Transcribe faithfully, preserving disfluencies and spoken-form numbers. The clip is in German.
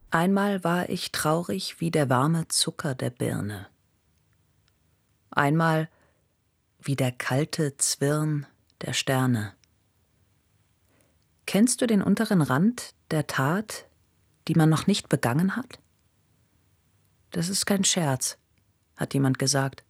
Einmal war ich traurig wie der warme Zucker der Birne. Einmal wie der kalte Zwirn der Sterne. Kennst du den unteren Rand der Tat, die man noch nicht begangen hat? Das ist kein Scherz, hat jemand gesagt.